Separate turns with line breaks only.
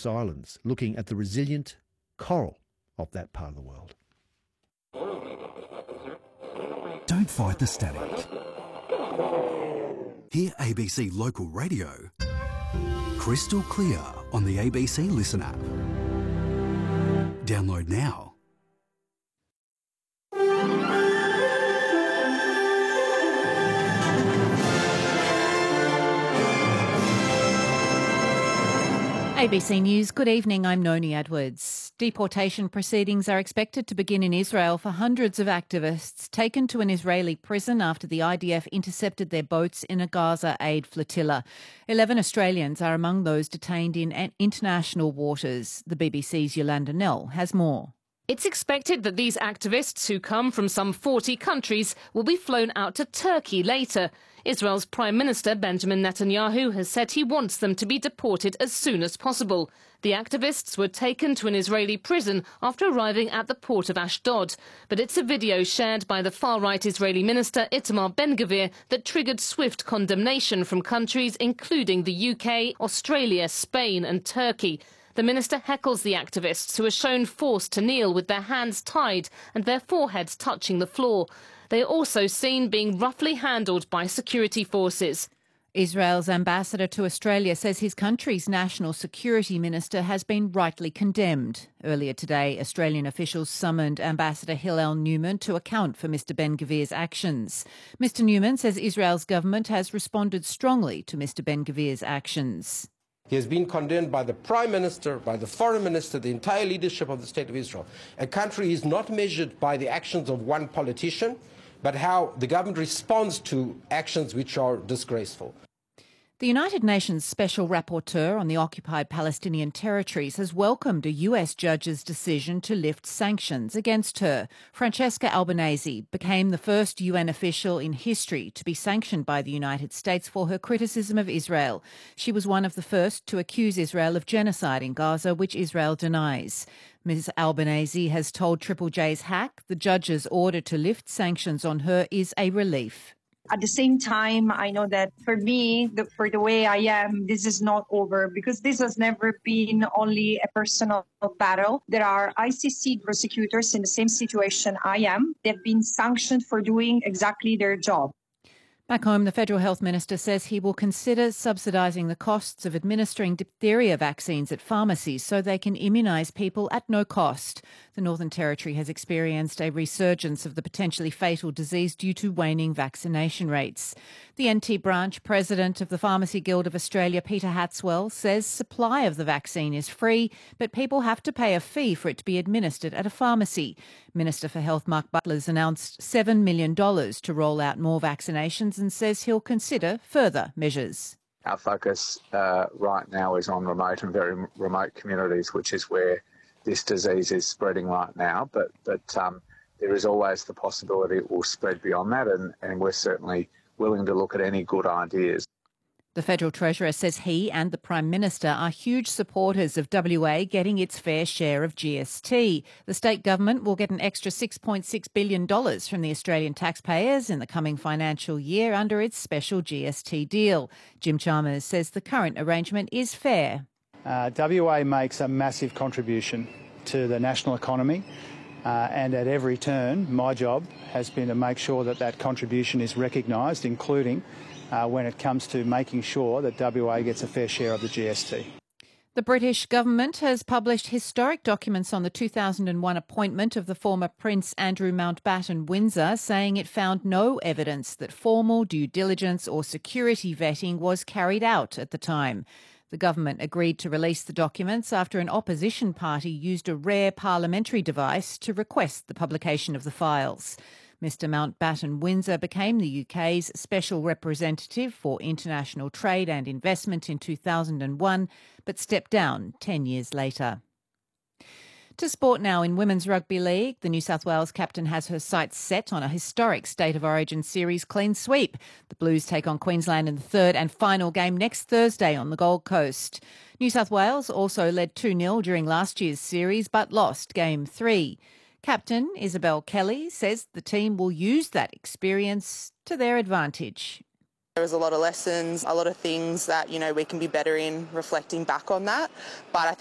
Cyprus Islands, looking at the resilient coral of that part of the world.
Don't fight the static. Hear ABC Local Radio crystal clear on the ABC Listen app. Download now.
ABC News, good evening, I'm Noni Edwards. Deportation proceedings are expected to begin in Israel for hundreds of activists taken to an Israeli prison after the IDF intercepted their boats in a Gaza aid flotilla. 11 Australians are among those detained in international waters. The BBC's Yolanda Nell has more.
It's expected that these activists, who come from some 40 countries, will be flown out to Turkey later. Israel's Prime Minister Benjamin Netanyahu has said he wants them to be deported as soon as possible. The activists were taken to an Israeli prison after arriving at the port of Ashdod. But it's a video shared by the far-right Israeli minister Itamar Ben-Gvir that triggered swift condemnation from countries including the UK, Australia, Spain and Turkey. The minister heckles the activists, who are shown forced to kneel with their hands tied and their foreheads touching the floor. They are also seen being roughly handled by security forces.
Israel's ambassador to Australia says his country's national security minister has been rightly condemned. Earlier today, Australian officials summoned Ambassador Hillel Newman to account for Mr Ben-Gvir's actions. Mr Newman says Israel's government has responded strongly to Mr Ben-Gvir's actions.
He has been condemned by the Prime Minister, by the Foreign Minister, the entire leadership of the State of Israel. A country is not measured by the actions of one politician, but how the government responds to actions which are disgraceful.
The United Nations Special Rapporteur on the occupied Palestinian territories has welcomed a US judge's decision to lift sanctions against her. Francesca Albanese became the first UN official in history to be sanctioned by the United States for her criticism of Israel. She was one of the first to accuse Israel of genocide in Gaza, which Israel denies. Ms Albanese has told Triple J's Hack the judge's order to lift sanctions on her is a relief.
At the same time, I know that for me, for the way I am, this is not over, because this has never been only a personal battle. There are ICC prosecutors in the same situation I am. They've been sanctioned for doing exactly their job.
Back home, the Federal Health Minister says he will consider subsidising the costs of administering diphtheria vaccines at pharmacies so they can immunise people at no cost. The Northern Territory has experienced a resurgence of the potentially fatal disease due to waning vaccination rates. The NT branch president of the Pharmacy Guild of Australia, Peter Hatswell, says supply of the vaccine is free, but people have to pay a fee for it to be administered at a pharmacy. Minister for Health Mark Butler's announced $7 million to roll out more vaccinations and says he'll consider further measures.
Our focus right now is on remote and very remote communities, which is where this disease is spreading right now. But there is always the possibility it will spread beyond that, and we're certainly willing to look at any good ideas.
The Federal Treasurer says he and the Prime Minister are huge supporters of WA getting its fair share of GST. The state government will get an extra $6.6 billion from the Australian taxpayers in the coming financial year under its special GST deal. Jim Chalmers says the current arrangement is fair.
WA makes a massive contribution to the national economy. And at every turn, my job has been to make sure that that contribution is recognised, including when it comes to making sure that WA gets a fair share of the GST.
The British government has published historic documents on the 2001 appointment of the former Prince Andrew Mountbatten Windsor, saying it found no evidence that formal due diligence or security vetting was carried out at the time. The government agreed to release the documents after an opposition party used a rare parliamentary device to request the publication of the files. Mr Mountbatten Windsor became the UK's Special Representative for International Trade and Investment in 2001, but stepped down 10 years later. To sport now. In Women's Rugby League, the New South Wales captain has her sights set on a historic State of Origin series clean sweep. The Blues take on Queensland in the third and final game next Thursday on the Gold Coast. New South Wales also led 2-0 during last year's series but lost Game 3. Captain Isabel Kelly says the team will use that experience to their advantage.
There was a lot of lessons, a lot of things that, we can be better in reflecting back on that. But I